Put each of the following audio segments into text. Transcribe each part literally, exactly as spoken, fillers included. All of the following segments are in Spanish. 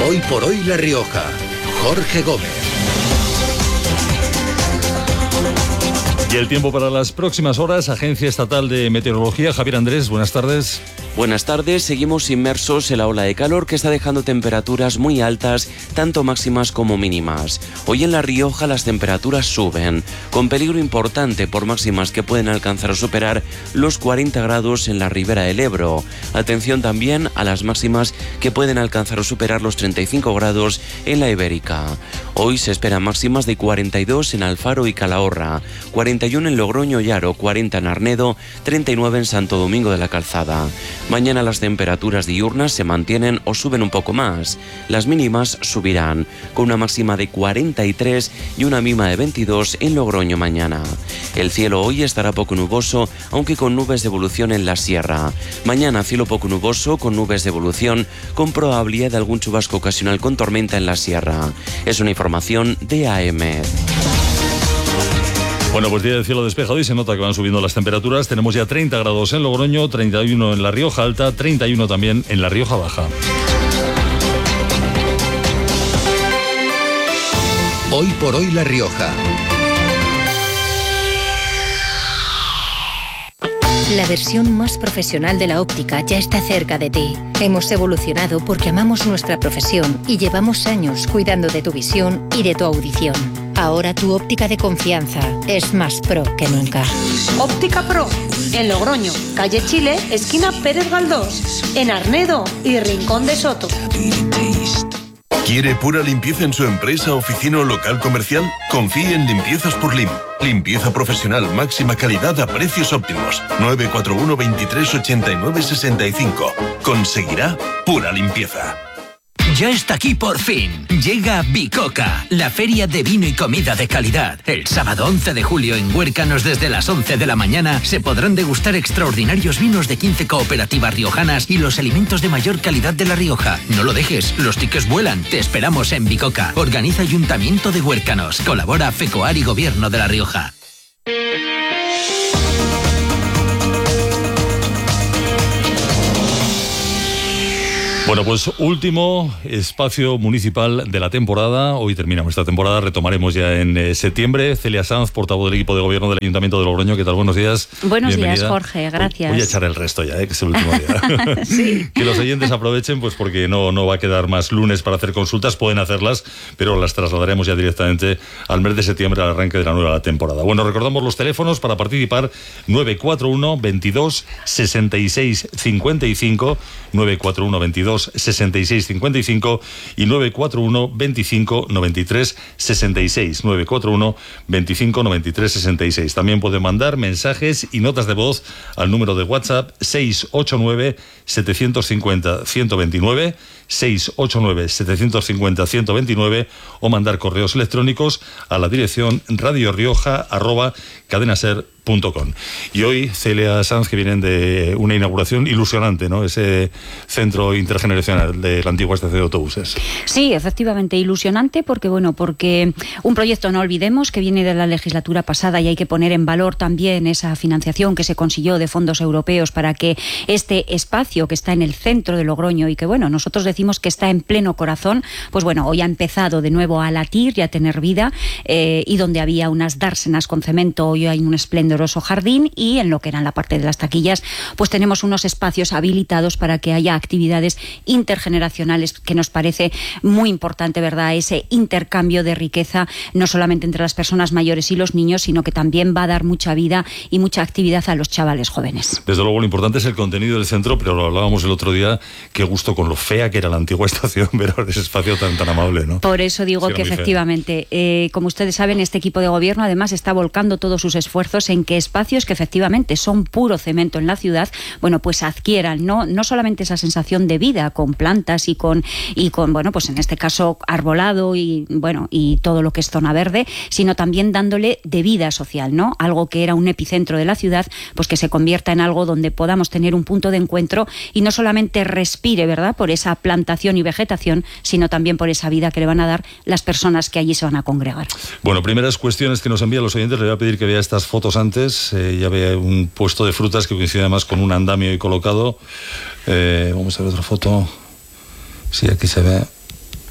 Hoy por hoy La Rioja. Jorge Gómez. Y el tiempo para las próximas horas, Agencia Estatal de Meteorología. Javier Andrés, buenas tardes. Buenas tardes, seguimos inmersos en la ola de calor que está dejando temperaturas muy altas, tanto máximas como mínimas. Hoy en La Rioja las temperaturas suben, con peligro importante por máximas que pueden alcanzar o superar los cuarenta grados en la ribera del Ebro. Atención también a las máximas que pueden alcanzar o superar los treinta y cinco grados en la Ibérica. Hoy se esperan máximas de cuarenta y dos en Alfaro y Calahorra, cuarenta y uno en Logroño y Haro, cuarenta en Arnedo, treinta y nueve en Santo Domingo de la Calzada. Mañana las temperaturas diurnas se mantienen o suben un poco más. Las mínimas subirán, con una máxima de cuarenta y tres y una mínima de veintidós en Logroño mañana. El cielo hoy estará poco nuboso, aunque con nubes de evolución en la sierra. Mañana cielo poco nuboso, con nubes de evolución, con probabilidad de algún chubasco ocasional con tormenta en la sierra. Es una información de A M. Bueno, pues día de cielo despejado y se nota que van subiendo las temperaturas. Tenemos ya treinta grados en Logroño, treinta y uno en La Rioja Alta, treinta y uno también en La Rioja Baja. Hoy por hoy La Rioja. La versión más profesional de la óptica ya está cerca de ti. Hemos evolucionado porque amamos nuestra profesión y llevamos años cuidando de tu visión y de tu audición. Ahora tu óptica de confianza es más pro que nunca. Óptica Pro, en Logroño, calle Chile, esquina Pérez Galdós, en Arnedo y Rincón de Soto. ¿Quiere pura limpieza en su empresa, oficina o local comercial? Confíe en Limpiezas por Lim. Limpieza profesional, máxima calidad a precios óptimos. nueve cuatro uno, veintitrés, ochenta y nueve, sesenta y cinco. Conseguirá pura limpieza. Ya está aquí por fin. Llega Bicoca, la feria de vino y comida de calidad. El sábado once de julio en Huércanos desde las once de la mañana se podrán degustar extraordinarios vinos de quince cooperativas riojanas y los alimentos de mayor calidad de La Rioja. No lo dejes, los tickets vuelan. Te esperamos en Bicoca. Organiza Ayuntamiento de Huércanos. Colabora FECOAR y Gobierno de La Rioja. Bueno, pues último espacio municipal de la temporada. Hoy terminamos esta temporada, retomaremos ya en eh, septiembre. Celia Sanz, portavoz del equipo de gobierno del Ayuntamiento de Logroño. ¿Qué tal? Buenos días. Buenos Bienvenida. días, Jorge, gracias. Voy a echar el resto ya, ¿eh? Que es el último día. Sí. Que los oyentes aprovechen, pues porque no, no va a quedar más lunes para hacer consultas. Pueden hacerlas, pero las trasladaremos ya directamente al mes de septiembre, al arranque de la nueva temporada. Bueno, recordamos los teléfonos para participar: nueve cuatro uno, veintidós, sesenta y seis, cincuenta y cinco, nueve cuatro uno, veintidós, sesenta y seis, cincuenta y cinco y nueve cuatro uno, veinticinco, noventa y tres, sesenta y seis, nueve cuatro uno, veinticinco, noventa y tres, sesenta y seis. También pueden mandar mensajes y notas de voz al número de WhatsApp seis ocho nueve, siete cinco cero, uno cero dos nueve, seis ocho nueve, siete cinco cero, uno cero dos nueve, o mandar correos electrónicos a la dirección radiorioja arroba cadenaser punto com. Y hoy, Celia Sanz, que vienen de una inauguración ilusionante, ¿no? Ese centro intergeneracional de la antigua estación de autobuses. Sí, efectivamente, ilusionante porque, bueno, porque un proyecto, no olvidemos, que viene de la legislatura pasada y hay que poner en valor también esa financiación que se consiguió de fondos europeos para que este espacio que está en el centro de Logroño y que, bueno, nosotros decimos que está en pleno corazón, pues bueno, hoy ha empezado de nuevo a latir y a tener vida, eh, y donde había unas dársenas con cemento, hoy hay un esplendoroso jardín, y en lo que era la parte de las taquillas, pues tenemos unos espacios habilitados para que haya actividades intergeneracionales, que nos parece muy importante, ¿verdad? Ese intercambio de riqueza, no solamente entre las personas mayores y los niños, sino que también va a dar mucha vida y mucha actividad a los chavales jóvenes. Desde luego lo importante es el contenido del centro, pero lo hablábamos el otro día, qué gusto con lo fea que era la antigua estación, ver ese espacio tan, tan amable, ¿no? Por eso digo sí, que efectivamente, eh, como ustedes saben, este equipo de gobierno además está volcando todos sus esfuerzos en que espacios que efectivamente son puro cemento en la ciudad, bueno, pues adquieran no, no solamente esa sensación de vida con plantas y con, y con, bueno, pues en este caso arbolado y, bueno, y todo lo que es zona verde, sino también dándole de vida social, ¿no? Algo que era un epicentro de la ciudad, pues que se convierta en algo donde podamos tener un punto de encuentro y no solamente respire, ¿verdad?, por esa plantación y vegetación, sino también por esa vida que le van a dar las personas que allí se van a congregar. Bueno, primeras cuestiones que nos envían los oyentes. Le voy a pedir que vea estas fotos antes. Eh, ya ve un puesto de frutas que coincide además con un andamio ahí colocado. Eh, vamos a ver otra foto. Sí, aquí se ve.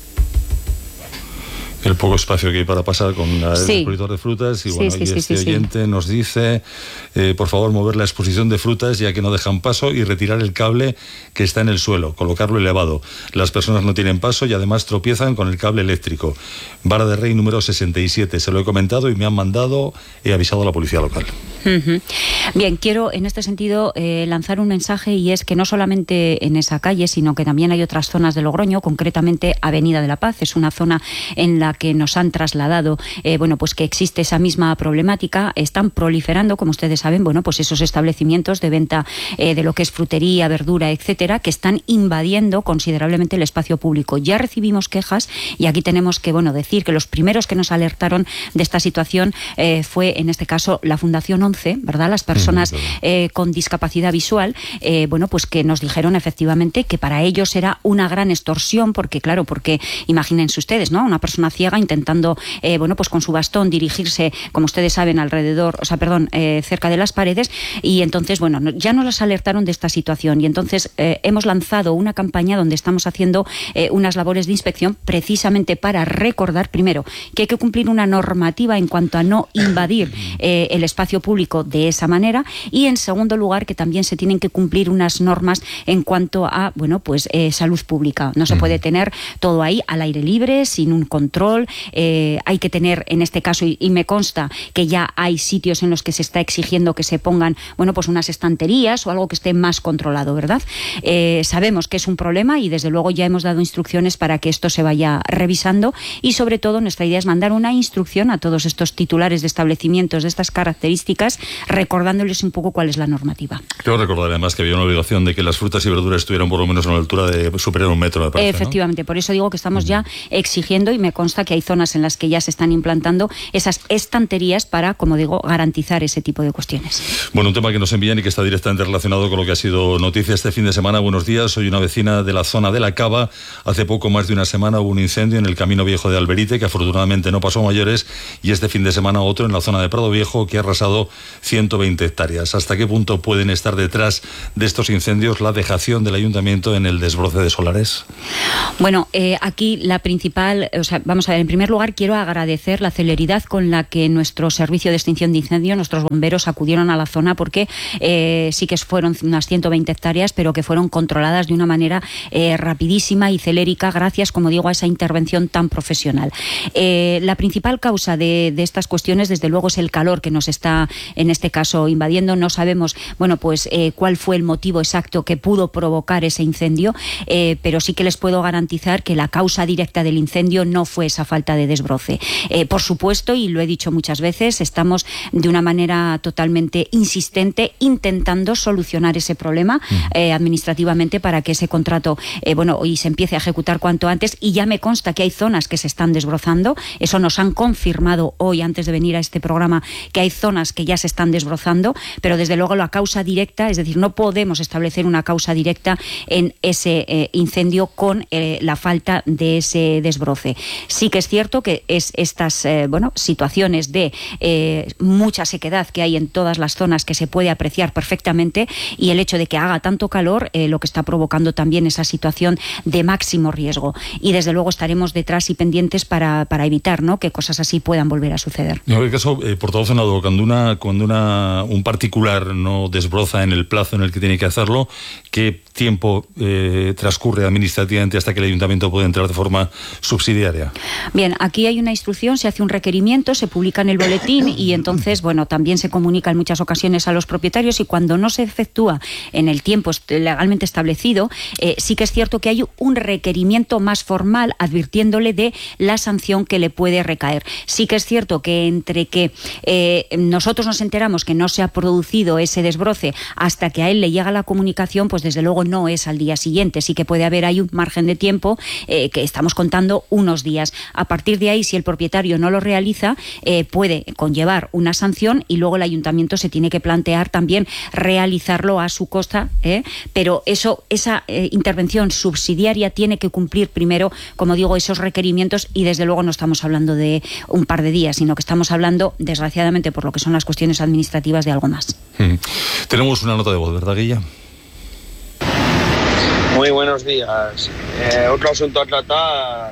el poco espacio que hay para pasar con el sí. expositor de frutas. Y bueno, sí, sí, y sí, este sí, oyente sí. nos dice, eh, por favor, mover la exposición de frutas ya que no dejan paso y retirar el cable que está en el suelo, colocarlo elevado. Las personas no tienen paso y además tropiezan con el cable eléctrico. Vara de Rey número sesenta y siete. Se lo he comentado y me han mandado, he avisado a la policía local. Uh-huh. Bien, quiero en este sentido eh, lanzar un mensaje, y es que no solamente en esa calle, sino que también hay otras zonas de Logroño, concretamente Avenida de la Paz. Es una zona en la que nos han trasladado, eh, bueno, pues que existe esa misma problemática. Están proliferando, como ustedes saben, bueno, pues esos establecimientos de venta eh, de lo que es frutería, verdura, etcétera, que están invadiendo considerablemente el espacio público. Ya recibimos quejas y aquí tenemos que, bueno, decir que los primeros que nos alertaron de esta situación eh, fue, en este caso, la Fundación once, ¿verdad? Las personas eh, con discapacidad visual, eh, bueno, pues que nos dijeron efectivamente que para ellos era una gran extorsión, porque claro, porque imagínense ustedes, ¿no? Una persona ciega intentando, eh, bueno, pues con su bastón dirigirse, como ustedes saben, alrededor, o sea, perdón, eh, cerca de las paredes, y entonces, bueno, ya nos alertaron de esta situación, y entonces eh, hemos lanzado una campaña donde estamos haciendo eh, unas labores de inspección precisamente para recordar, primero, que hay que cumplir una normativa en cuanto a no invadir eh, el espacio público de esa manera, y en segundo lugar que también se tienen que cumplir unas normas en cuanto a, bueno, pues eh, salud pública. No se uh-huh. puede tener todo ahí al aire libre, sin un control. Eh, hay que tener, en este caso, y, y me consta que ya hay sitios en los que se está exigiendo que se pongan, bueno, pues unas estanterías o algo que esté más controlado, ¿verdad? Eh, sabemos que es un problema y desde luego ya hemos dado instrucciones para que esto se vaya revisando, y sobre todo nuestra idea es mandar una instrucción a todos estos titulares de establecimientos de estas características, recordándoles un poco cuál es la normativa. Quiero recordar además que había una obligación de que las frutas y verduras estuvieran por lo menos a una altura de superar un metro, me parece, efectivamente, ¿no? Por eso digo que estamos uh-huh. ya exigiendo, y me consta que hay zonas en las que ya se están implantando esas estanterías para, como digo, garantizar ese tipo de cuestiones. Bueno, un tema que nos envían y que está directamente relacionado con lo que ha sido noticia este fin de semana. Buenos días, soy una vecina de la zona de La Cava. Hace poco más de una semana hubo un incendio en el Camino Viejo de Alberite, que afortunadamente no pasó a mayores, y este fin de semana otro en la zona de Prado Viejo, que ha arrasado ciento veinte hectáreas. ¿Hasta qué punto pueden estar detrás de estos incendios la dejación del ayuntamiento en el desbroce de solares? Bueno, eh, aquí la principal, o sea, vamos a ver, en primer lugar quiero agradecer la celeridad con la que nuestro servicio de extinción de incendios, nuestros bomberos acudieron a la zona, porque eh, sí que fueron unas ciento veinte hectáreas, pero que fueron controladas de una manera eh, rapidísima y celérica, gracias, como digo, a esa intervención tan profesional. Eh, la principal causa de, de estas cuestiones, desde luego, es el calor que nos está, en este caso, invadiendo. No sabemos, bueno, pues eh, cuál fue el motivo exacto que pudo provocar ese incendio, eh, pero sí que les puedo garantizar que la causa directa del incendio no fue esa falta de desbroce. Eh, por supuesto, y lo he dicho muchas veces, estamos de una manera totalmente insistente intentando solucionar ese problema eh, administrativamente para que ese contrato, eh, bueno, y se empiece a ejecutar cuanto antes, y ya me consta que hay zonas que se están desbrozando. Eso nos han confirmado hoy, antes de venir a este programa, que hay zonas que ya se están desbrozando, pero desde luego la causa directa, es decir, no podemos establecer una causa directa en ese eh, incendio con eh, la falta de ese desbroce. Sí que es cierto que es estas eh, bueno, situaciones de eh, mucha sequedad que hay en todas las zonas, que se puede apreciar perfectamente, y el hecho de que haga tanto calor eh, lo que está provocando también esa situación de máximo riesgo, y desde luego estaremos detrás y pendientes para, para evitar, ¿no?, que cosas así puedan volver a suceder. En cualquier caso, eh, portavoz senador, cuando, una, cuando una, un particular no desbroza en el plazo en el que tiene que hacerlo, ¿qué tiempo eh, transcurre administrativamente hasta que el ayuntamiento puede entrar de forma subsidiaria? Bien, aquí hay una instrucción, se hace un requerimiento, se publica en el boletín, y entonces, bueno, también se comunica en muchas ocasiones a los propietarios, y cuando no se efectúa en el tiempo legalmente establecido, eh, sí que es cierto que hay un requerimiento más formal advirtiéndole de la sanción que le puede recaer. Sí que es cierto que entre que eh, nosotros nos enteramos que no se ha producido ese desbroce hasta que a él le llega la comunicación, pues desde luego no es al día siguiente. Sí que puede haber ahí un margen de tiempo eh, que estamos contando unos días. A partir de ahí, si el propietario no lo realiza, eh, puede conllevar una sanción, y luego el ayuntamiento se tiene que plantear también realizarlo a su costa, ¿eh? Pero eso, esa eh, intervención subsidiaria tiene que cumplir primero, como digo, esos requerimientos, y desde luego no estamos hablando de un par de días, sino que estamos hablando, desgraciadamente, por lo que son las cuestiones administrativas, de algo más. Mm. Tenemos una nota de voz, ¿verdad, Guilla? Muy buenos días. Eh, otro asunto a tratar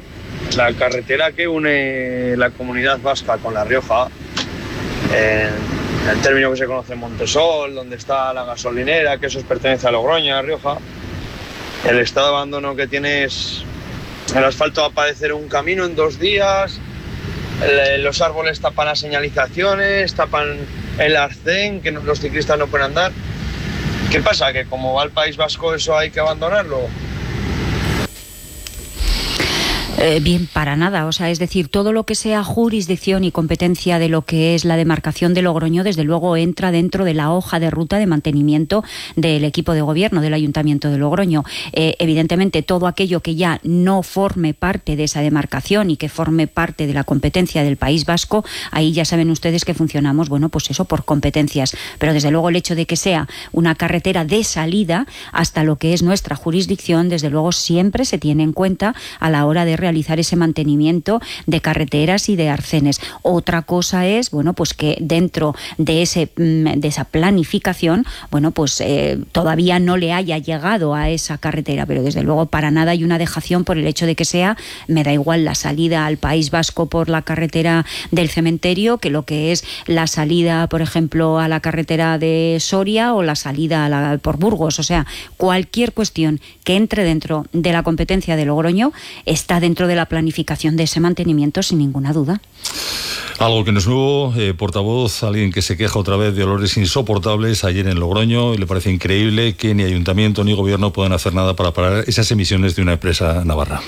La carretera que une la comunidad vasca con La Rioja, en el término que se conoce en Montesol, donde está la gasolinera, que eso pertenece a Logroño, a La Rioja, el estado de abandono que tiene es... El asfalto va a parecer un camino en dos días, el, los árboles tapan las señalizaciones, tapan el arcén, que no, los ciclistas no pueden andar. ¿Qué pasa? ¿Que como va el País Vasco eso hay que abandonarlo? Eh, bien, para nada. O sea, es decir, todo lo que sea jurisdicción y competencia de lo que es la demarcación de Logroño, desde luego entra dentro de la hoja de ruta de mantenimiento del equipo de gobierno del Ayuntamiento de Logroño. Eh, evidentemente, todo aquello que ya no forme parte de esa demarcación y que forme parte de la competencia del País Vasco, ahí ya saben ustedes que funcionamos, bueno, pues eso por competencias. Pero desde luego el hecho de que sea una carretera de salida hasta lo que es nuestra jurisdicción, desde luego siempre se tiene en cuenta a la hora de realizar ese mantenimiento de carreteras y de arcenes. Otra cosa es, bueno, pues que dentro de ese de esa planificación, bueno, pues eh, todavía no le haya llegado a esa carretera, pero desde luego para nada hay una dejación por el hecho de que sea, me da igual la salida al País Vasco por la carretera del cementerio que lo que es la salida, por ejemplo, a la carretera de Soria o la salida a la, por Burgos. O sea, cualquier cuestión que entre dentro de la competencia de Logroño está dentro de la planificación de ese mantenimiento sin ninguna duda. Algo que no es nuevo, eh, portavoz, alguien que se queja otra vez de olores insoportables ayer en Logroño, y le parece increíble que ni ayuntamiento ni gobierno puedan hacer nada para parar esas emisiones de una empresa navarra.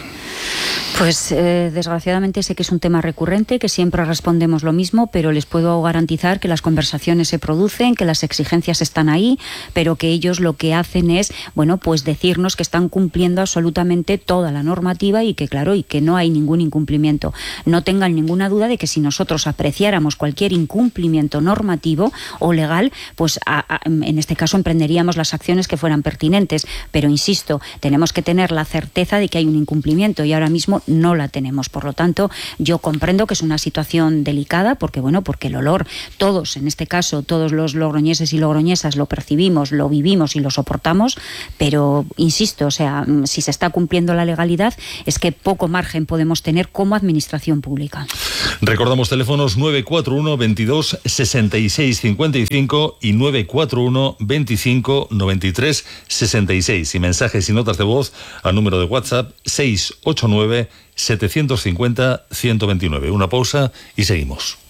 Pues eh, desgraciadamente sé que es un tema recurrente, que siempre respondemos lo mismo, pero les puedo garantizar que las conversaciones se producen, que las exigencias están ahí, pero que ellos lo que hacen es, bueno, pues decirnos que están cumpliendo absolutamente toda la normativa y que, claro, y que no hay ningún incumplimiento. No tengan ninguna duda de que si nosotros apreciáramos cualquier incumplimiento normativo o legal, pues a, a, en este caso emprenderíamos las acciones que fueran pertinentes, pero insisto, tenemos que tener la certeza de que hay un incumplimiento y ahora mismo no la tenemos. Por lo tanto, yo comprendo que es una situación delicada porque, bueno, porque el olor, todos, en este caso, todos los logroñeses y logroñesas lo percibimos, lo vivimos y lo soportamos, pero insisto, o sea, si se está cumpliendo la legalidad, es que poco margen podemos tener como administración pública. Recordamos teléfonos nueve cuatro uno veintidós sesenta y seis cincuenta y cinco y nueve cuatro uno veinticinco noventa y tres sesenta y seis y mensajes y notas de voz al número de WhatsApp seis ocho nueve setecientos cincuenta ciento veintinueve. Una pausa y seguimos.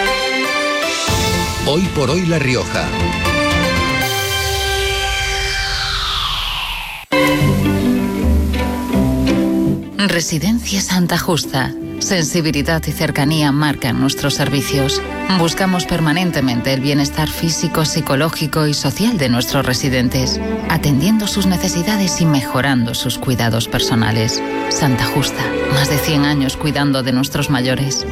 Hoy por hoy La Rioja. Residencia Santa Justa. Sensibilidad y cercanía marcan nuestros servicios. Buscamos permanentemente el bienestar físico, psicológico y social de nuestros residentes, atendiendo sus necesidades y mejorando sus cuidados personales. Santa Justa, más de cien años cuidando de nuestros mayores.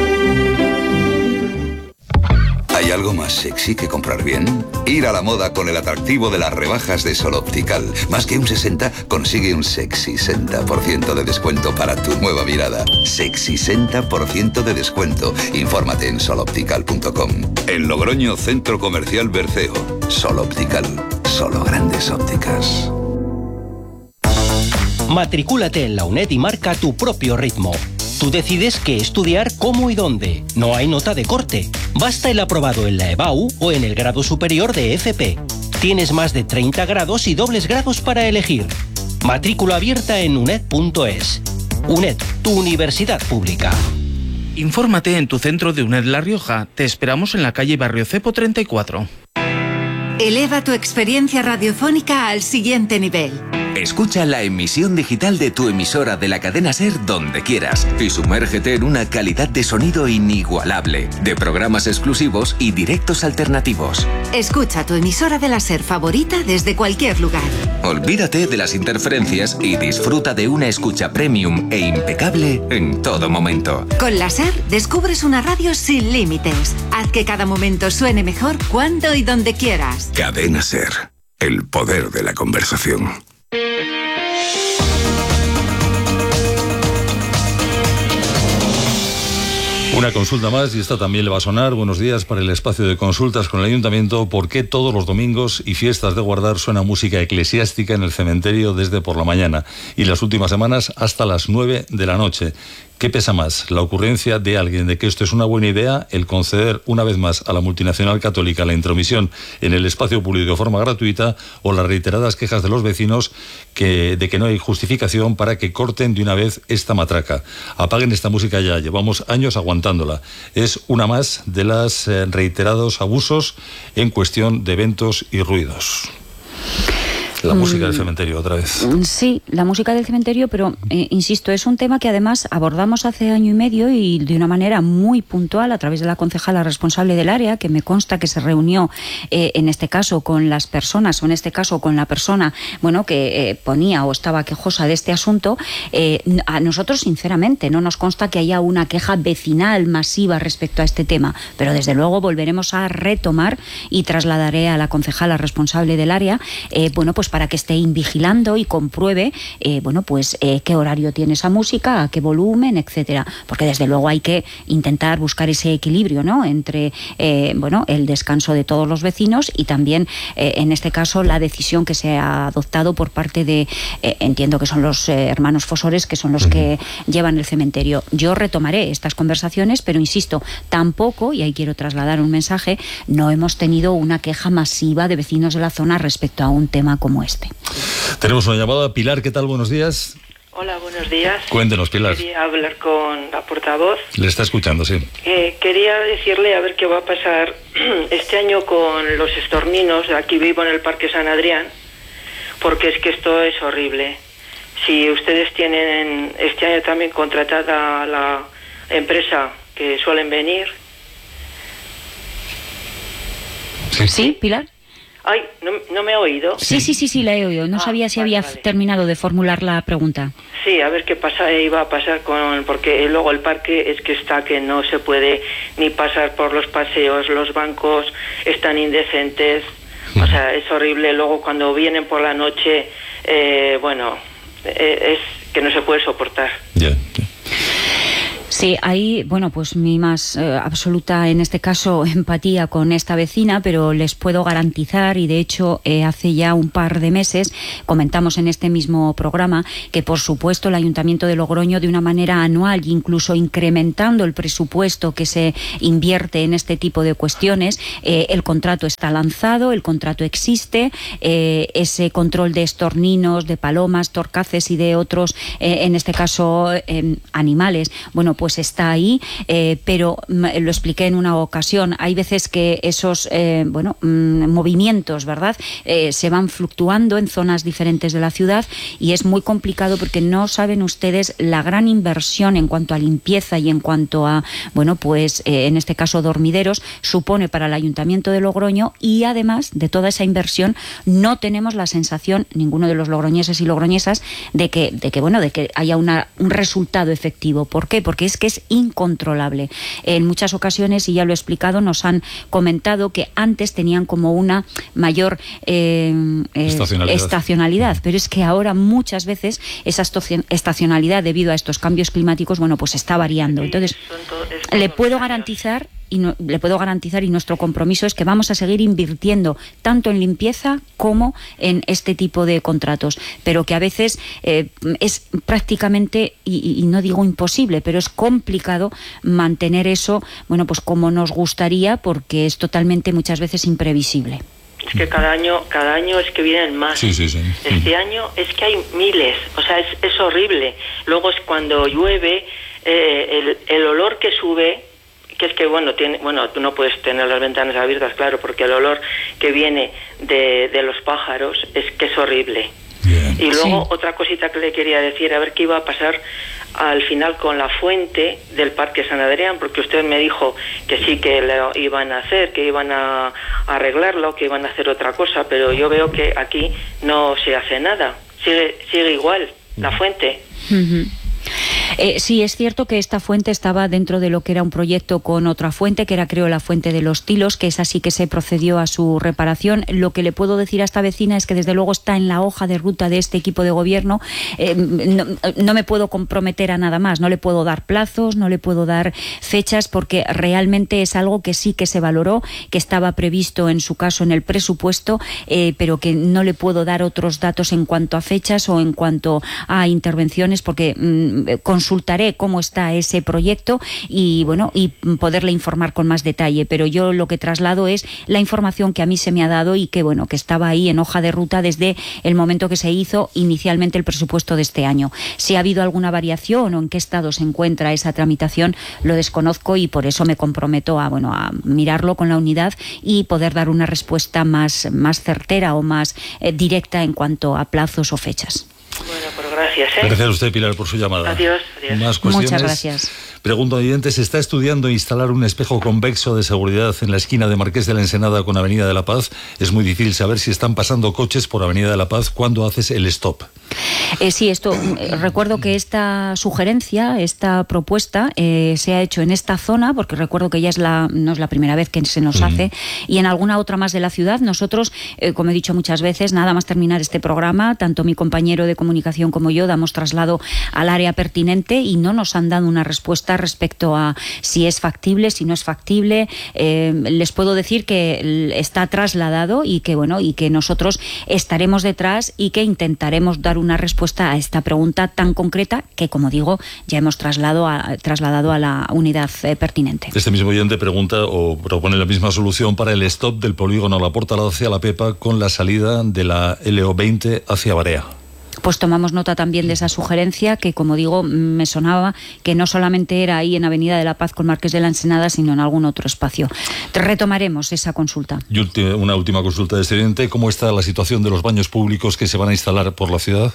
¿Hay algo más sexy que comprar bien? Ir a la moda con el atractivo de las rebajas de Sol Optical. Más que un sesenta, consigue un sexy sesenta por ciento de descuento para tu nueva mirada. Sexy sesenta por ciento de descuento. Infórmate en sol optical punto com. En Logroño, Centro Comercial Berceo. Sol Optical. Solo grandes ópticas. Matricúlate en la UNED y marca tu propio ritmo. Tú decides qué estudiar, cómo y dónde. No hay nota de corte. Basta el aprobado en la E B A U o en el grado superior de F P. Tienes más de treinta grados y dobles grados para elegir. Matrícula abierta en uned punto es. UNED, tu universidad pública. Infórmate en tu centro de UNED La Rioja. Te esperamos en la calle Barrio Cepo treinta y cuatro. Eleva tu experiencia radiofónica al siguiente nivel. Escucha la emisión digital de tu emisora de la cadena SER donde quieras y sumérgete en una calidad de sonido inigualable, de programas exclusivos y directos alternativos. Escucha tu emisora de la SER favorita desde cualquier lugar. Olvídate de las interferencias y disfruta de una escucha premium e impecable en todo momento. Con la SER descubres una radio sin límites. Haz que cada momento suene mejor cuando y donde quieras. Cadena SER. El poder de la conversación. Una consulta más y esta también le va a sonar. Buenos días para el espacio de consultas con el Ayuntamiento. ¿Por qué todos los domingos y fiestas de guardar suena música eclesiástica en el cementerio desde por la mañana y las últimas semanas hasta las nueve de la noche? ¿Qué pesa más? ¿La ocurrencia de alguien de que esto es una buena idea, el conceder una vez más a la multinacional católica la intromisión en el espacio público de forma gratuita, o las reiteradas quejas de los vecinos que, de que no hay justificación para que corten de una vez esta matraca? Apaguen esta música ya, llevamos años aguantándola. Es una más de los eh, reiterados abusos en cuestión de eventos y ruidos. La música del cementerio, otra vez. Sí, la música del cementerio, pero eh, insisto, es un tema que además abordamos hace año y medio y de una manera muy puntual a través de la concejala responsable del área, que me consta que se reunió eh, en este caso con las personas, o en este caso con la persona, bueno, que eh, ponía o estaba quejosa de este asunto. Eh, a nosotros, sinceramente, no nos consta que haya una queja vecinal masiva respecto a este tema, pero desde luego volveremos a retomar y trasladaré a la concejala responsable del área, eh, bueno, pues para que esté vigilando y compruebe, eh, bueno, pues eh, qué horario tiene esa música, a qué volumen, etcétera. Porque desde luego hay que intentar buscar ese equilibrio, ¿no?, entre, eh, bueno, el descanso de todos los vecinos y también, eh, en este caso, la decisión que se ha adoptado por parte de, eh, entiendo que son los eh, hermanos Fosores, que son los que llevan el cementerio. Yo retomaré estas conversaciones, pero insisto, tampoco, y ahí quiero trasladar un mensaje, no hemos tenido una queja masiva de vecinos de la zona respecto a un tema como este. Tenemos una llamada. Pilar, ¿qué tal? Buenos días. Hola, buenos días. Cuéntenos, Pilar. Quería hablar con la portavoz. Le está escuchando, sí. Eh, quería decirle a ver qué va a pasar este año con los estorninos. Aquí vivo en el Parque San Adrián, porque es que esto es horrible. Si ustedes tienen este año también contratada la empresa que suelen venir. Sí, ¿Sí Pilar. Ay, ¿no, no me he oído? Sí, sí, sí, sí, la he oído. No ah, sabía si vale, había vale. terminado de formular la pregunta. Sí, a ver qué pasa, iba a pasar con... Porque luego el parque es que está que no se puede ni pasar por los paseos, los bancos están indecentes, mm. o sea, es horrible. Luego cuando vienen por la noche, eh, bueno, eh, es que no se puede soportar. Ya, yeah, yeah. Sí, hay, bueno, pues mi más eh, absoluta, en este caso, empatía con esta vecina, pero les puedo garantizar, y de hecho eh, hace ya un par de meses comentamos en este mismo programa que, por supuesto, el Ayuntamiento de Logroño, de una manera anual, incluso incrementando el presupuesto que se invierte en este tipo de cuestiones, eh, el contrato está lanzado, el contrato existe, eh, ese control de estorninos, de palomas, torcaces y de otros, eh, en este caso, eh, animales, bueno, pues pues está ahí, eh, pero lo expliqué en una ocasión, hay veces que esos eh, bueno, mmm, movimientos, ¿verdad?, eh, se van fluctuando en zonas diferentes de la ciudad y es muy complicado porque no saben ustedes la gran inversión en cuanto a limpieza y en cuanto a, bueno, pues eh, en este caso dormideros, supone para el Ayuntamiento de Logroño, y además de toda esa inversión no tenemos la sensación, ninguno de los logroñeses y logroñesas, de que, de que, bueno, de que haya una, un resultado efectivo. ¿Por qué? Porque es que es incontrolable. En muchas ocasiones, y ya lo he explicado, nos han comentado que antes tenían como una mayor eh, eh, estacionalidad. estacionalidad, pero es que ahora muchas veces esa estacionalidad, debido a estos cambios climáticos, bueno, pues está variando. Entonces, le puedo garantizar y no, le puedo garantizar y nuestro compromiso es que vamos a seguir invirtiendo tanto en limpieza como en este tipo de contratos, pero que a veces eh, es prácticamente, y, y no digo imposible, pero es complicado mantener eso, bueno, pues como nos gustaría, porque es totalmente muchas veces imprevisible. Es que cada año, cada año es que vienen más. Sí, sí, sí. Este año es que hay miles, o sea, es, es horrible. Luego es cuando llueve, eh, el, el olor que sube, que es que, bueno, tiene, bueno, tú no puedes tener las ventanas abiertas, claro, porque el olor que viene de, de los pájaros es que es horrible. Bien. Y luego sí. Otra cosita que le quería decir, a ver qué iba a pasar al final con la fuente del Parque San Adrián, porque usted me dijo que sí, que lo iban a hacer, que iban a, a arreglarlo, que iban a hacer otra cosa, pero yo veo que aquí no se hace nada, sigue, sigue igual la fuente. Uh-huh. Eh, sí, es cierto que esta fuente estaba dentro de lo que era un proyecto con otra fuente, que era, creo, la fuente de los Tilos, que es así que se procedió a su reparación. Lo que le puedo decir a esta vecina es que desde luego está en la hoja de ruta de este equipo de gobierno. Eh, no, no me puedo comprometer a nada más, no le puedo dar plazos, no le puedo dar fechas, porque realmente es algo que sí que se valoró, que estaba previsto en su caso en el presupuesto, eh, pero que no le puedo dar otros datos en cuanto a fechas o en cuanto a intervenciones, porque mmm, consultaré cómo está ese proyecto y bueno, y poderle informar con más detalle, pero yo lo que traslado es la información que a mí se me ha dado y que bueno, que estaba ahí en hoja de ruta desde el momento que se hizo inicialmente el presupuesto de este año. Si ha habido alguna variación o en qué estado se encuentra esa tramitación, lo desconozco y por eso me comprometo a bueno, a mirarlo con la unidad y poder dar una respuesta más, más certera o más eh, directa en cuanto a plazos o fechas. Bueno, pues gracias, ¿eh? Gracias a usted, Pilar, por su llamada. Adiós, adiós. Más cuestiones. Muchas gracias. Pregunta oyente, ¿se está estudiando instalar un espejo convexo de seguridad en la esquina de Marqués de la Ensenada con Avenida de la Paz? Es muy difícil saber si están pasando coches por Avenida de la Paz cuando haces el stop. Eh, sí, esto eh, recuerdo que esta sugerencia, esta propuesta eh, se ha hecho en esta zona, porque recuerdo que ya es la, no es la primera vez que se nos uh-huh. hace, y en alguna otra más de la ciudad. Nosotros, eh, como he dicho muchas veces, nada más terminar este programa, tanto mi compañero de comunicación como yo damos traslado al área pertinente y no nos han dado una respuesta respecto a si es factible, si no es factible. Eh, les puedo decir que está trasladado y que bueno, y que nosotros estaremos detrás y que intentaremos dar una respuesta a esta pregunta tan concreta que, como digo, ya hemos trasladado a, trasladado a la unidad eh, pertinente. Este mismo oyente pregunta o propone la misma solución para el stop del polígono La Portalada hacia La Pepa con la salida de la L O veinte hacia Barea. Pues tomamos nota también de esa sugerencia que, como digo, me sonaba que no solamente era ahí en Avenida de la Paz con Marqués de la Ensenada, sino en algún otro espacio. Retomaremos esa consulta. Y una última consulta de este oyente. ¿Cómo está la situación de los baños públicos que se van a instalar por la ciudad?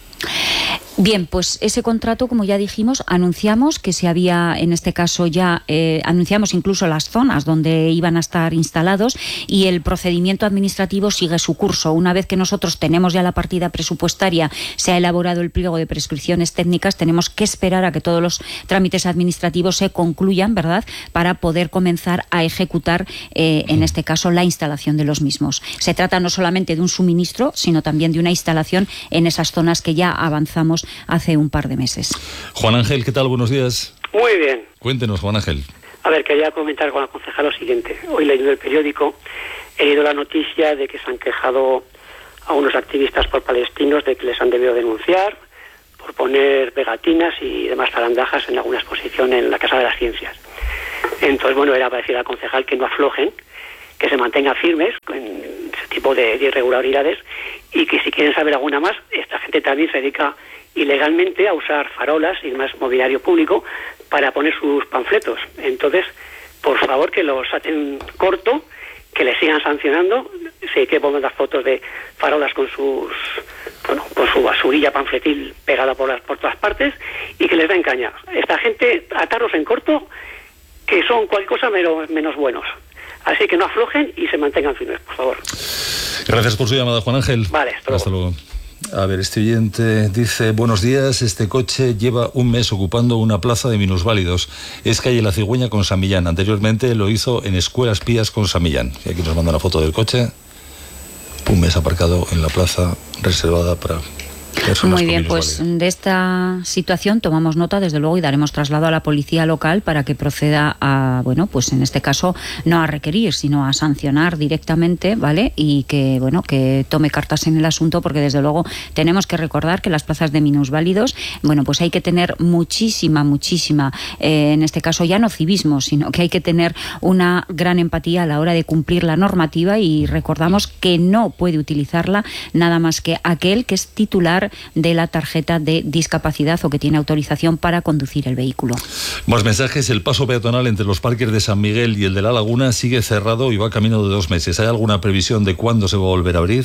Bien, pues ese contrato, como ya dijimos, anunciamos que se había, en este caso ya, eh, anunciamos incluso las zonas donde iban a estar instalados y el procedimiento administrativo sigue su curso. Una vez que nosotros tenemos ya la partida presupuestaria, se ha elaborado el pliego de prescripciones técnicas, tenemos que esperar a que todos los trámites administrativos se concluyan, ¿verdad?, para poder comenzar a ejecutar, eh, en este caso, la instalación de los mismos. Se trata no solamente de un suministro, sino también de una instalación en esas zonas que ya avanzamos hace un par de meses. Juan Ángel, ¿qué tal? Buenos días. Muy bien. Cuéntenos, Juan Ángel. A ver, quería comentar con la concejala lo siguiente. Hoy leyendo el periódico he leído la noticia de que se han quejado a unos activistas por palestinos de que les han debido denunciar por poner pegatinas y demás zarandajas en alguna exposición en la Casa de las Ciencias. Entonces, bueno, era para decir al concejal que no aflojen, que se mantengan firmes en ese tipo de, de irregularidades y que si quieren saber alguna más, esta gente también se dedica ilegalmente a usar farolas y demás mobiliario público para poner sus panfletos. Entonces, por favor, que los hacen corto, que les sigan sancionando, si hay que poner las fotos de farolas con sus bueno, con su basurilla panfletil pegada por las por todas partes y que les den caña. Esta gente, atarlos en corto, que son cualquier cosa menos, menos buenos. Así que no aflojen y se mantengan firmes, por favor. Gracias por su llamada, Juan Ángel. Vale, hasta luego. Hasta luego. A ver, este oyente dice: buenos días, este coche lleva un mes ocupando una plaza de minusválidos. Es calle La Cigüeña con San Millán. Anteriormente lo hizo en Escuelas Pías con San Millán. Y aquí nos manda una foto del coche. Un mes aparcado en la plaza reservada para personas. Muy bien, pues de esta situación tomamos nota, desde luego, y daremos traslado a la policía local para que proceda a, bueno, pues en este caso no a requerir, sino a sancionar directamente, ¿vale? Y que, bueno, que tome cartas en el asunto, porque desde luego tenemos que recordar que las plazas de minusválidos, bueno, pues hay que tener muchísima, muchísima, eh, en este caso ya no civismo, sino que hay que tener una gran empatía a la hora de cumplir la normativa, y recordamos que no puede utilizarla nada más que aquel que es titular de la tarjeta de discapacidad o que tiene autorización para conducir el vehículo. Más mensajes. El paso peatonal entre los parques de San Miguel y el de La Laguna sigue cerrado y va camino de dos meses. ¿Hay alguna previsión de cuándo se va a volver a abrir?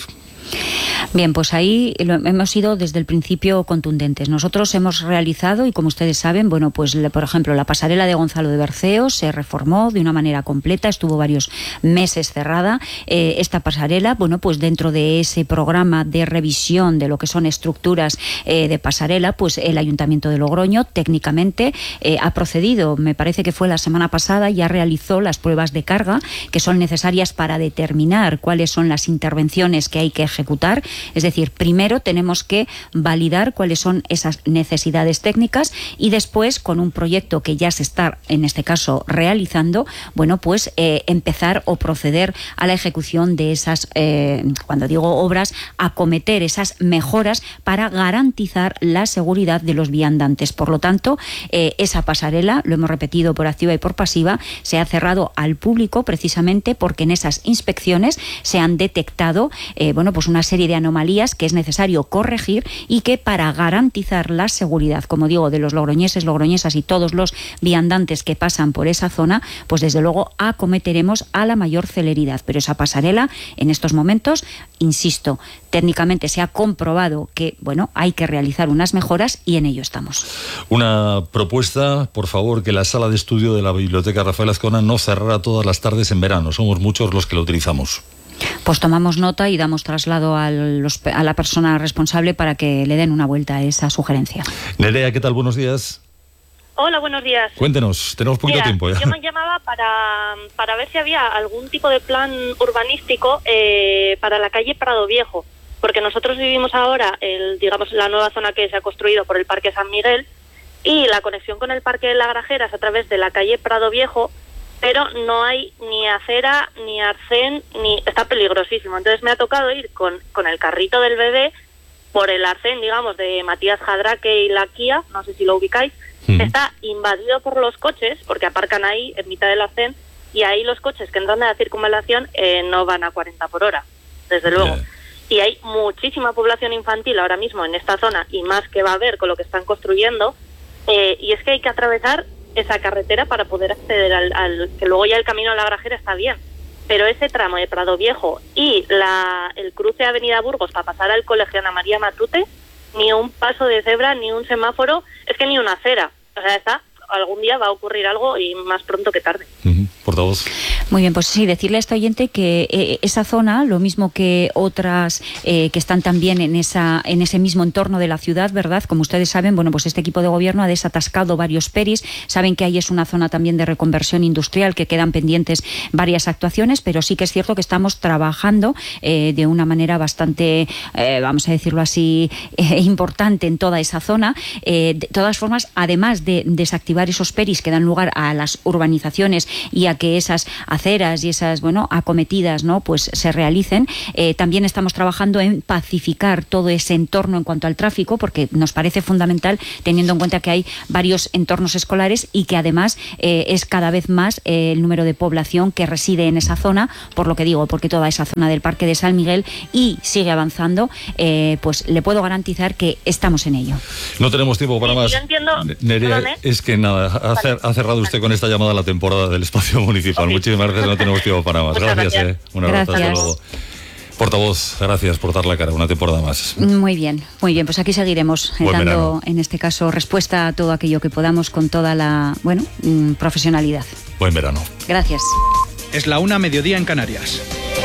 Bien, pues ahí lo, hemos sido desde el principio contundentes. Nosotros hemos realizado, y como ustedes saben, bueno, pues por ejemplo, la pasarela de Gonzalo de Berceo se reformó de una manera completa, estuvo varios meses cerrada. Eh, esta pasarela, bueno, pues dentro de ese programa de revisión de lo que son estructuras eh, de pasarela, pues el Ayuntamiento de Logroño técnicamente eh, ha procedido, me parece que fue la semana pasada, ya realizó las pruebas de carga que son necesarias para determinar cuáles son las intervenciones que hay que ejecutar. Es decir, primero tenemos que validar cuáles son esas necesidades técnicas y después, con un proyecto que ya se está, en este caso, realizando, bueno, pues eh, empezar o proceder a la ejecución de esas, eh, cuando digo obras, acometer esas mejoras para garantizar la seguridad de los viandantes. Por lo tanto, eh, esa pasarela, lo hemos repetido por activa y por pasiva, se ha cerrado al público precisamente porque en esas inspecciones se han detectado eh, bueno, pues una serie de anomalías que es necesario corregir y que, para garantizar la seguridad, como digo, de los logroñeses, logroñesas y todos los viandantes que pasan por esa zona, pues desde luego acometeremos a la mayor celeridad. Pero esa pasarela, en estos momentos, insisto, técnicamente se ha comprobado que, bueno, hay que realizar unas mejoras y en ello estamos. Una propuesta, por favor, que la sala de estudio de la Biblioteca Rafael Azcona no cerrara todas las tardes en verano. Somos muchos los que lo utilizamos. Pues tomamos nota y damos traslado a, los, a la persona responsable para que le den una vuelta a esa sugerencia. Nerea, ¿qué tal? Buenos días. Hola, buenos días. Cuéntenos, tenemos poquito Mira, tiempo ya. Yo me llamaba para, para ver si había algún tipo de plan urbanístico eh, para la calle Prado Viejo, porque nosotros vivimos ahora, el, digamos, la nueva zona que se ha construido por el Parque San Miguel, y la conexión con el Parque de la Grajera es a través de la calle Prado Viejo, pero no hay ni acera, ni arcén, ni está peligrosísimo. Entonces me ha tocado ir con, con el carrito del bebé por el arcén, digamos, de Matías Jadraque y la Kia, no sé si lo ubicáis. Mm. Está invadido por los coches, porque aparcan ahí en mitad del arcén, y ahí los coches que entran de la circunvalación eh, no van a cuarenta por hora, desde luego. Yeah. Y hay muchísima población infantil ahora mismo en esta zona, y más que va a haber con lo que están construyendo, eh, y es que hay que atravesar esa carretera para poder acceder al, al... que luego ya el camino a la Grajera está bien, pero ese tramo de Prado Viejo y la el cruce Avenida Burgos para pasar al Colegio Ana María Matute, ni un paso de cebra, ni un semáforo, es que ni una acera. O sea, está, algún día va a ocurrir algo, y más pronto que tarde. Uh-huh. Portavoz. Muy bien, pues sí, decirle a este oyente que eh, esa zona, lo mismo que otras eh, que están también en esa en ese mismo entorno de la ciudad, ¿verdad? Como ustedes saben, bueno, pues este equipo de gobierno ha desatascado varios peris. Saben que ahí es una zona también de reconversión industrial, que quedan pendientes varias actuaciones, pero sí que es cierto que estamos trabajando eh, de una manera bastante, eh, vamos a decirlo así, eh, importante en toda esa zona. Eh, de todas formas, además de desactivar esos peris que dan lugar a las urbanizaciones y a que esas aceras y esas, bueno, acometidas, ¿no?, pues se realicen, eh, también estamos trabajando en pacificar todo ese entorno en cuanto al tráfico, porque nos parece fundamental, teniendo en cuenta que hay varios entornos escolares y que además eh, es cada vez más eh, el número de población que reside en esa zona, por lo que digo, porque toda esa zona del Parque de San Miguel y sigue avanzando, eh, pues le puedo garantizar que estamos en ello. No tenemos tiempo para sí, más. Yo entiendo, Nerea, perdón, ¿eh? es que nada, ha, vale. ha cerrado usted con esta llamada la temporada del espacio municipal. Okay. Muchísimas gracias, no tenemos tiempo para más. Gracias, gracias. Eh. Un abrazo, hasta luego. Portavoz, gracias por dar la cara una temporada más. Muy bien, muy bien, pues aquí seguiremos Buen dando, verano. En este caso, respuesta a todo aquello que podamos con toda la, bueno, profesionalidad. Buen verano. Gracias. Es la una, mediodía en Canarias.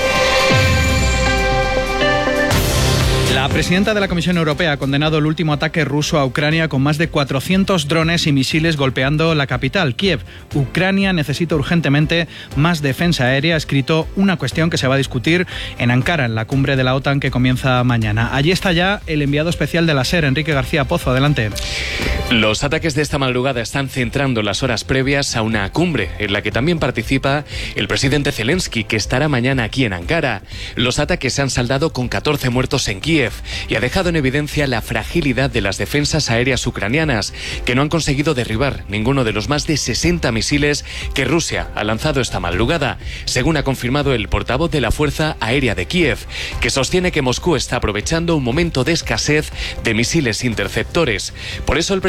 La presidenta de la Comisión Europea ha condenado el último ataque ruso a Ucrania con más de cuatrocientos drones y misiles golpeando la capital, Kiev. Ucrania necesita urgentemente más defensa aérea, ha escrito una cuestión que se va a discutir en Ankara, en la cumbre de la OTAN que comienza mañana. Allí está ya el enviado especial de la SER, Enrique García Pozo. Adelante. Los ataques de esta madrugada están centrando las horas previas a una cumbre en la que también participa el presidente Zelensky, que estará mañana aquí en Ankara. Los ataques se han saldado con catorce muertos en Kiev y ha dejado en evidencia la fragilidad de las defensas aéreas ucranianas, que no han conseguido derribar ninguno de los más de sesenta misiles que Rusia ha lanzado esta madrugada, según ha confirmado el portavoz de la Fuerza Aérea de Kiev, que sostiene que Moscú está aprovechando un momento de escasez de misiles interceptores. Por eso el presidente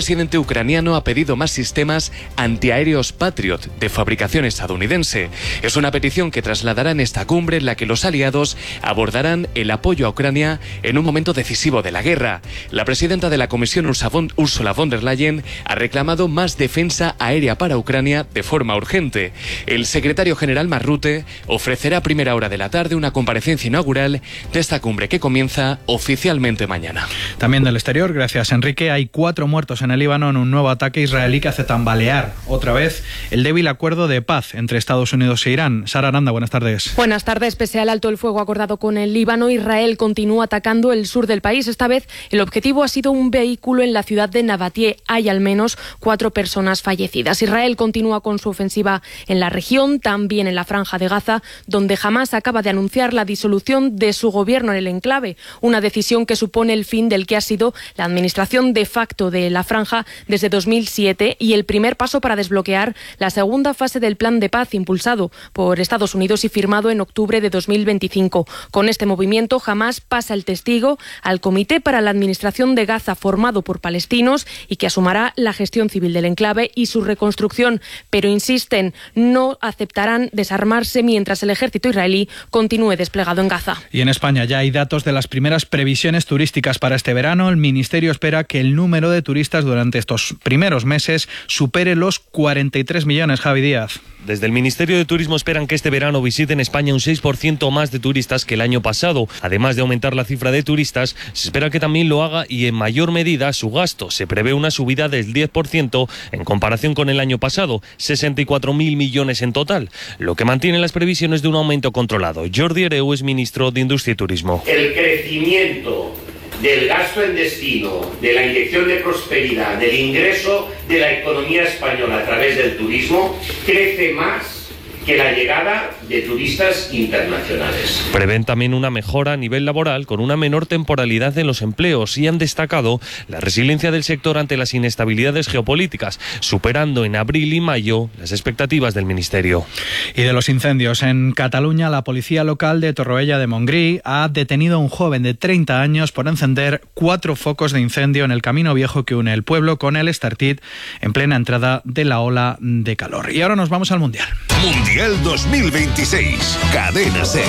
presidente ucraniano ha pedido más sistemas antiaéreos Patriot de fabricación estadounidense. Es una petición que trasladará en esta cumbre en la que los aliados abordarán el apoyo a Ucrania en un momento decisivo de la guerra. La presidenta de la Comisión, Ursula von der Leyen, ha reclamado más defensa aérea para Ucrania de forma urgente. El secretario general Mark Rutte ofrecerá a primera hora de la tarde una comparecencia inaugural de esta cumbre que comienza oficialmente mañana. También del exterior, gracias Enrique, hay cuatro muertos en el Líbano en un nuevo ataque israelí que hace tambalear otra vez el débil acuerdo de paz entre Estados Unidos e Irán. Sara Aranda, buenas tardes. Buenas tardes. Pese al alto el fuego acordado con el Líbano, Israel continúa atacando el sur del país. Esta vez el objetivo ha sido un vehículo en la ciudad de Nabatie. Hay al menos cuatro personas fallecidas. Israel continúa con su ofensiva en la región, también en la Franja de Gaza, donde Hamás acaba de anunciar la disolución de su gobierno en el enclave, una decisión que supone el fin del que ha sido la administración de facto de la franja desde dos mil siete y el primer paso para desbloquear la segunda fase del plan de paz impulsado por Estados Unidos y firmado en octubre de dos mil veinticinco. Con este movimiento, Hamás pasa el testigo al Comité para la Administración de Gaza, formado por palestinos y que asumirá la gestión civil del enclave y su reconstrucción, pero insisten, no aceptarán desarmarse mientras el ejército israelí continúe desplegado en Gaza. Y en España ya hay datos de las primeras previsiones turísticas para este verano. El Ministerio espera que el número de turistas durante estos primeros meses supere los cuarenta y tres millones. Javi Díaz. Desde el Ministerio de Turismo esperan que este verano visiten España un seis por ciento más de turistas que el año pasado. Además de aumentar la cifra de turistas, se espera que también lo haga y en mayor medida su gasto. Se prevé una subida del diez por ciento en comparación con el año pasado, sesenta y cuatro mil millones en total, lo que mantiene las previsiones de un aumento controlado. Jordi Hereu es ministro de Industria y Turismo. El crecimiento del gasto en destino, de la inyección de prosperidad, del ingreso de la economía española a través del turismo, crece más que la llegada de turistas internacionales. Prevén también una mejora a nivel laboral con una menor temporalidad en los empleos y han destacado la resiliencia del sector ante las inestabilidades geopolíticas, superando en abril y mayo las expectativas del Ministerio. Y de los incendios en Cataluña, la policía local de Torroella de Montgrí ha detenido a un joven de treinta años por encender cuatro focos de incendio en el camino viejo que une el pueblo con el Estartit en plena entrada de la ola de calor. Y ahora nos vamos al Mundial. Mundial dos mil veintiséis, Cadena SER.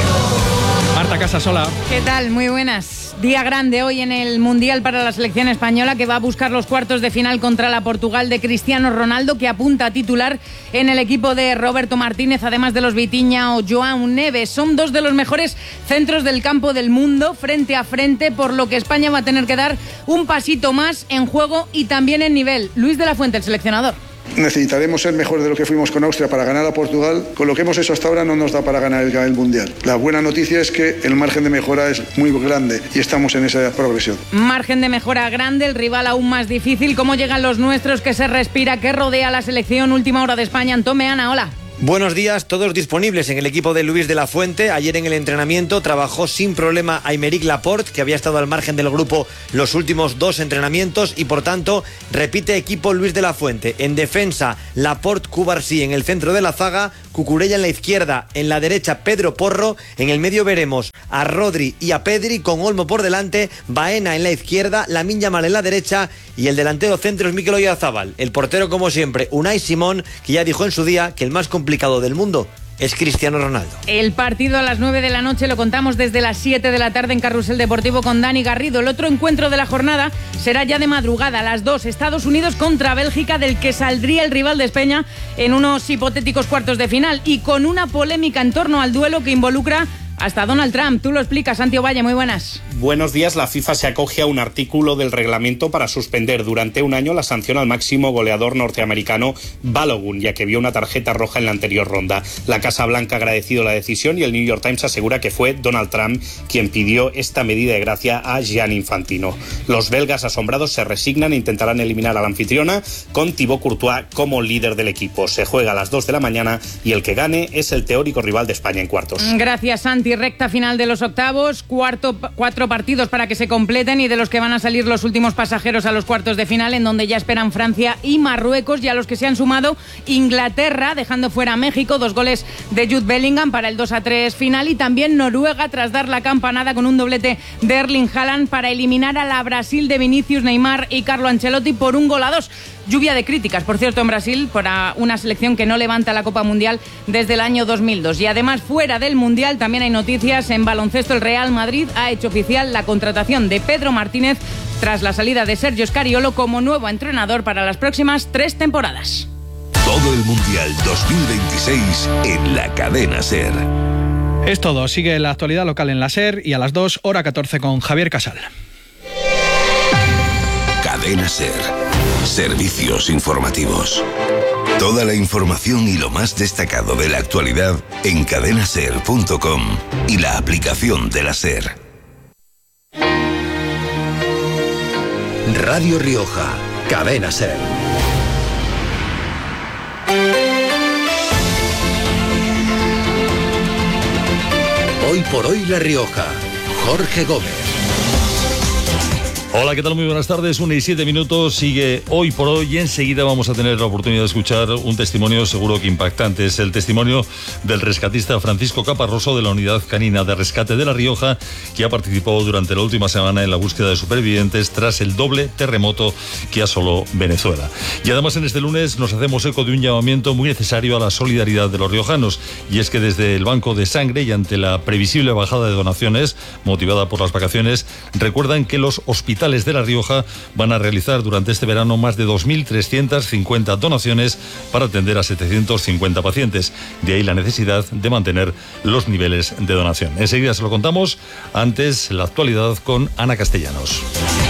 Marta Casasola. ¿Qué tal? Muy buenas. Día grande hoy en el Mundial para la selección española, que va a buscar los cuartos de final contra la Portugal de Cristiano Ronaldo, que apunta a titular en el equipo de Roberto Martínez, además de los Vitinha o Joao Neves. Son dos de los mejores centros del campo del mundo, frente a frente, por lo que España va a tener que dar un pasito más en juego y también en nivel. Luis de la Fuente, el seleccionador. Necesitaremos ser mejor de lo que fuimos con Austria para ganar a Portugal. Con lo que hemos hecho hasta ahora no nos da para ganar el, el Mundial. La buena noticia es que el margen de mejora es muy grande y estamos en esa progresión. Margen de mejora grande, el rival aún más difícil. ¿Cómo llegan los nuestros? ¿Qué se respira? ¿Qué rodea a la selección? Última hora de España. Antón Meana, hola. Buenos días, todos disponibles en el equipo de Luis de la Fuente. Ayer en el entrenamiento trabajó sin problema Aymeric Laporte, que había estado al margen del grupo los últimos dos entrenamientos y por tanto repite equipo Luis de la Fuente. En defensa, Laporte, Cubarsí en el centro de la zaga, Cucurella en la izquierda, en la derecha Pedro Porro, en el medio veremos a Rodri y a Pedri con Olmo por delante, Baena en la izquierda, Lamine Yamal en la derecha y el delantero centro es Mikel Oyarzabal. El portero, como siempre, Unai Simón, que ya dijo en su día que el más complicado del mundo es Cristiano Ronaldo. El partido a las nueve de la noche lo contamos desde las siete de la tarde en Carrusel Deportivo con Dani Garrido. El otro encuentro de la jornada será ya de madrugada a las dos. Estados Unidos contra Bélgica, del que saldría el rival de España en unos hipotéticos cuartos de final y con una polémica en torno al duelo que involucra hasta Donald Trump. Tú lo explicas, Santiago Valle, muy buenas. Buenos días. La FIFA se acoge a un artículo del reglamento para suspender durante un año la sanción al máximo goleador norteamericano Balogun, ya que vio una tarjeta roja en la anterior ronda. La Casa Blanca ha agradecido la decisión y el New York Times asegura que fue Donald Trump quien pidió esta medida de gracia a Gianni Infantino. Los belgas asombrados se resignan e intentarán eliminar a la anfitriona con Thibaut Courtois como líder del equipo. Se juega a las dos de la mañana y el que gane es el teórico rival de España en cuartos. Gracias, Santi. Mati, recta final de los octavos, cuarto, cuatro partidos para que se completen y de los que van a salir los últimos pasajeros a los cuartos de final, en donde ya esperan Francia y Marruecos, y a los que se han sumado Inglaterra, dejando fuera a México, dos goles de Jude Bellingham para el dos a tres final, y también Noruega tras dar la campanada con un doblete de Erling Haaland para eliminar a la Brasil de Vinicius, Neymar y Carlo Ancelotti por un gol a dos. Lluvia de críticas, por cierto, en Brasil, para una selección que no levanta la Copa Mundial desde el año dos mil dos. Y además, fuera del Mundial, también hay noticias. En baloncesto, el Real Madrid ha hecho oficial la contratación de Pedro Martínez tras la salida de Sergio Scariolo como nuevo entrenador para las próximas tres temporadas. Todo el Mundial dos mil veintiséis en la cadena SER. Es todo. Sigue la actualidad local en la SER y a las dos, hora catorce, con Javier Casal. Cadena SER. Servicios informativos. Toda la información y lo más destacado de la actualidad en cadena ser punto com y la aplicación de la SER. Radio Rioja, Cadena SER. Hoy por hoy La Rioja, Jorge Gómez. Hola, ¿qué tal? Muy buenas tardes. Una y siete minutos. Sigue Hoy por Hoy y enseguida vamos a tener la oportunidad de escuchar un testimonio seguro que impactante. Es el testimonio del rescatista Francisco Caparroso de la Unidad Canina de Rescate de La Rioja, que ha participado durante la última semana en la búsqueda de supervivientes tras el doble terremoto que asoló Venezuela. Y además en este lunes nos hacemos eco de un llamamiento muy necesario a la solidaridad de los riojanos, y es que desde el Banco de Sangre y ante la previsible bajada de donaciones motivada por las vacaciones, recuerdan que los hospitales de La Rioja van a realizar durante este verano más de dos mil trescientas cincuenta donaciones para atender a setecientos cincuenta pacientes. De ahí la necesidad de mantener los niveles de donación. Enseguida se lo contamos. Antes, la actualidad con Ana Castellanos.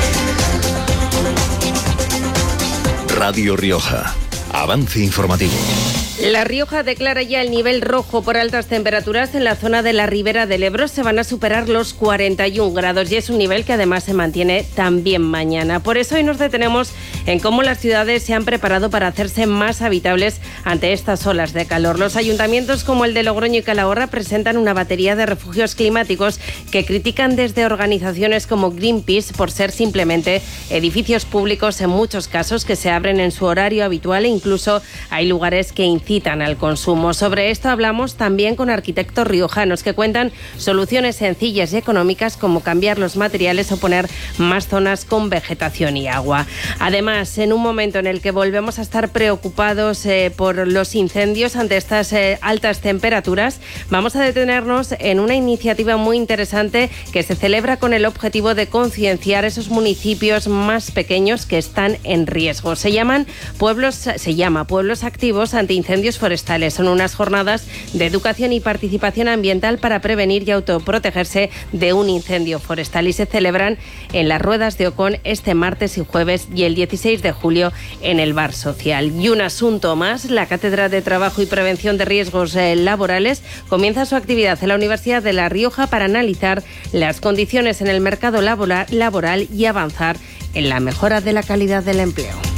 Radio Rioja. Avance informativo. La Rioja declara ya el nivel rojo por altas temperaturas en la zona de la Ribera del Ebro. Se van a superar los cuarenta y un grados y es un nivel que además se mantiene también mañana. Por eso hoy nos detenemos en cómo las ciudades se han preparado para hacerse más habitables ante estas olas de calor. Los ayuntamientos como el de Logroño y Calahorra presentan una batería de refugios climáticos que critican desde organizaciones como Greenpeace por ser simplemente edificios públicos en muchos casos que se abren en su horario habitual e incluso hay lugares que incitan al consumo. Sobre esto hablamos también con arquitectos riojanos que cuentan soluciones sencillas y económicas como cambiar los materiales o poner más zonas con vegetación y agua. Además, en un momento en el que volvemos a estar preocupados eh, por los incendios ante estas eh, altas temperaturas, vamos a detenernos en una iniciativa muy interesante que se celebra con el objetivo de concienciar esos municipios más pequeños que están en riesgo. Se llaman pueblos, se llama Pueblos Activos ante Incendios Forestales. Son unas jornadas de educación y participación ambiental para prevenir y autoprotegerse de un incendio forestal y se celebran en las Ruedas de Ocón este martes y jueves y el dieciséis de julio en el Bar Social. Y un asunto más, la Cátedra de Trabajo y Prevención de Riesgos eh, Laborales comienza su actividad en la Universidad de La Rioja para analizar las condiciones en el mercado laboral, laboral y avanzar en la mejora de la calidad del empleo.